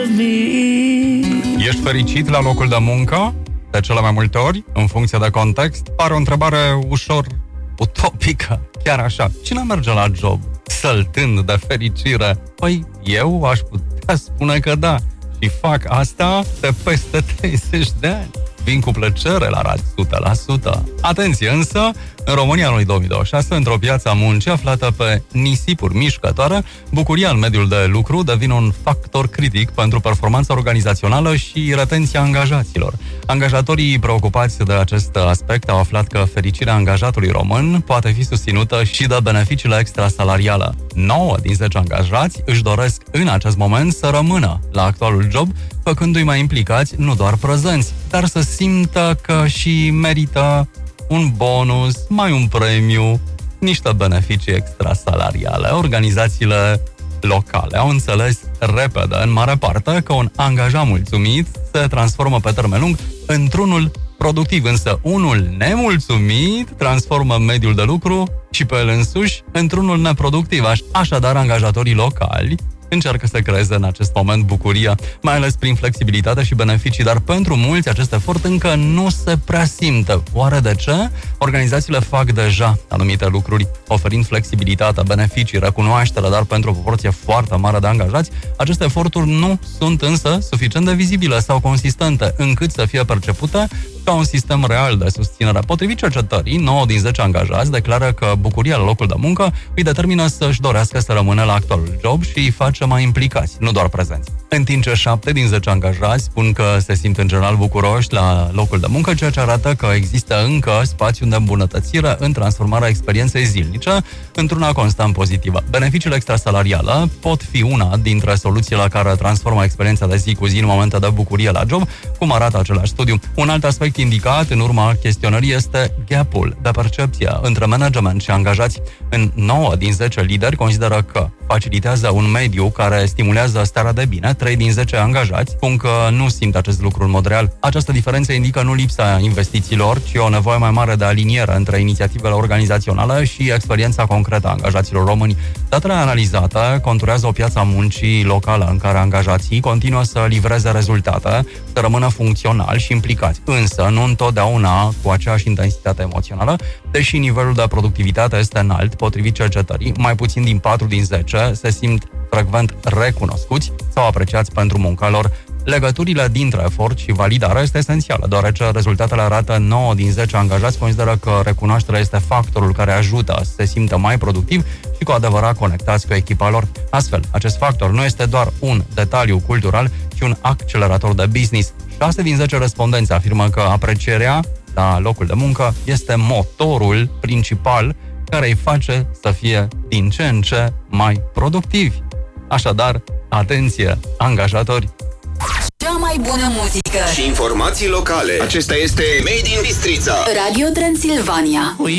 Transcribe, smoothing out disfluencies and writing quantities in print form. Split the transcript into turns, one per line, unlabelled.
Ești fericit la locul de muncă? De cele mai multe ori, în funcție de context, pare o întrebare ușor utopică. Chiar așa, cine merge la job săltând de fericire? Păi, eu aș putea spune că da. Și fac asta de peste 30 de ani. Vin cu plăcere la rad 100%. Atenție însă, în România anului 2026, într-o piață a muncii aflată pe nisipuri mișcătoare, bucuria în mediul de lucru devine un factor critic pentru performanța organizațională și retenția angajaților. Angajatorii preocupați de acest aspect au aflat că fericirea angajatului român poate fi susținută și de beneficiile extrasalariale. 9 din 10 angajați își doresc în acest moment să rămână la actualul job, făcându-i mai implicați, nu doar prezenți, dar să simtă că și merită un bonus, mai un premiu, niște beneficii extrasalariale. Organizațiile locale au înțeles repede, în mare parte, că un angajat mulțumit se transformă pe termen lung într-unul productiv, însă unul nemulțumit transformă mediul de lucru și pe el însuși într-unul neproductiv. Așadar, angajatorii locali încearcă să creeze în acest moment bucuria, mai ales prin flexibilitate și beneficii, dar pentru mulți acest efort încă nu se prea simte. Oare de ce? Organizațiile fac deja anumite lucruri, oferind flexibilitate, beneficii, recunoaștere, dar pentru o proporție foarte mare de angajați, aceste eforturi nu sunt însă suficient de vizibile sau consistente, încât să fie percepute ca un sistem real de susținere. Potrivit cercetării, 9 din 10 angajați declară că bucuria la locul de muncă îi determină să-și dorească să rămână la actualul job și îi face mai implicați, nu doar prezenți. În timp ce 7 din 10 angajați spun că se simt în general bucuroși la locul de muncă, ceea ce arată că există încă spațiu de îmbunătățire în transformarea experienței zilnice într-una constant pozitivă. Beneficiile extrasalariale pot fi una dintre soluțiile care transformă experiența de zi cu zi în momente de bucurie la job, cum arată același studiu. Un alt aspect indicat în urma chestionării este gap-ul de percepție între management și angajați. În 9 din 10 lideri consideră că facilitează un mediu care stimulează starea de bine. 3 din 10 angajați spun că nu simt acest lucru în mod real. Această diferență indică nu lipsa investițiilor, ci o nevoie mai mare de aliniere între inițiativele organizaționale și experiența concretă a angajaților români. Datele analizate conturează o piață a muncii locală în care angajații continuă să livreze rezultate, să rămână funcționali și implicați. Însă, nu întotdeauna cu aceeași intensitate emoțională, deși nivelul de productivitate este înalt, potrivit cercetării, mai puțin din 4 din 10 se simt frecvent recunoscuți sau apreciați pentru munca lor. Legăturile dintre efort și validare este esențială, deoarece rezultatele arată 9 din 10 angajați consideră că recunoașterea este factorul care ajută să se simtă mai productiv și cu adevărat conectați cu echipa lor. Astfel, acest factor nu este doar un detaliu cultural, ci un accelerator de business. 6 din 10 respondenți afirmă că aprecierea la locul de muncă este motorul principal care îi face să fie din ce în ce mai productivi. Așadar, atenție, angajatori!
Cea mai bună muzică
și informații locale. Acesta este Made in Bistrița.
Radio Transilvania.